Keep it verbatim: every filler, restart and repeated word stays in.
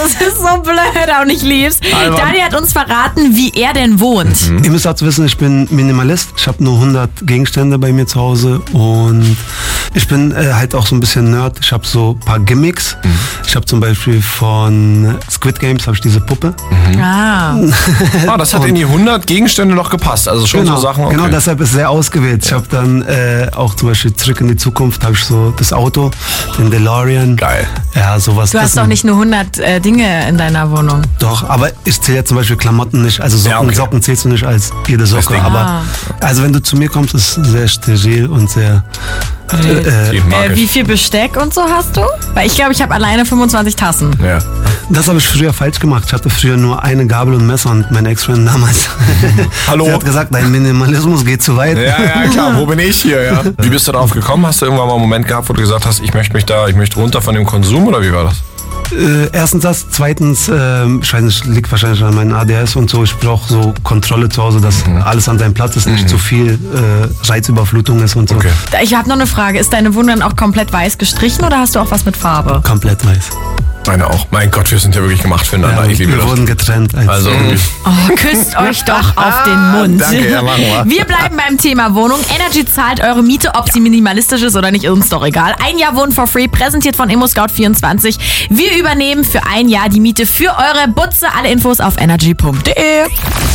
Das ist so blöd und ich lieb's. Albern. Daniel hat uns verraten, wie er denn wohnt. Mhm. Ihr müsst dazu wissen, ich bin Minimalist. Ich habe nur hundert Gegenstände bei mir zu Hause und ich bin äh, halt auch so ein bisschen Nerd. Ich habe so ein paar Gimmicks. Mhm. Ich habe zum Beispiel von Squid Games habe ich diese Puppe. Mhm. Ah. Ah, das hat in die hundert Gegenstände noch gepasst. Also schon Genau, so Sachen. Okay. genau, deshalb ist sehr ausgewählt. Ich habe dann äh, auch zum Beispiel Zurück in die Zukunft, habe ich so das Auto, den DeLorean. Geil. Ja, sowas. Du hast doch nicht nur hundert äh, Dinge in deiner Wohnung. Doch, aber ich zähle ja zum Beispiel Klamotten nicht. Also Socken, Ja, okay. Socken zählst du nicht als jede Socke. Ding. Aber Ah. also wenn du zu mir kommst, ist es sehr steril und sehr. Äh, Die mag Äh, ich. wie viel Besteck und so hast du? Weil ich glaube, ich habe alleine fünfundzwanzig Tassen. Ja. Das habe ich früher falsch gemacht. Ich hatte früher nur eine Gabel und Messer und meine Ex-Freundin damals. Hallo? Sie hat gesagt, dein Minimalismus geht zu weit. Ja, ja, klar. Wo bin ich hier? Ja. Wie bist du darauf gekommen? Hast du irgendwann mal einen Moment gehabt, wo du gesagt hast, ich möchte mich da, ich möchte runter von dem Konsum oder wie war das? Äh, erstens das, zweitens, äh, ich weiß nicht, liegt wahrscheinlich an meinem A D S und so. Ich brauche so Kontrolle zu Hause, dass mhm. alles an seinem Platz ist, nicht zu viel äh, Reizüberflutung ist und so. Okay. Ich habe noch eine Frage. Ist deine Wohnung dann auch komplett weiß gestrichen oder hast du auch was mit Farbe? Komplett weiß. Meine auch. Mein Gott, wir sind ja wirklich gemacht füreinander. Ja, ich liebe wir das. wurden getrennt. Als Also, Oh, küsst euch doch auf den Mund. Danke, ja, machen wir. Wir bleiben beim Thema Wohnung. Energy zahlt eure Miete, ob sie minimalistisch ist oder nicht, uns doch egal. Ein Jahr Wohnen for free, präsentiert von ImmoScout vierundzwanzig. Wir übernehmen für ein Jahr die Miete für eure Butze. Alle Infos auf energy punkt de.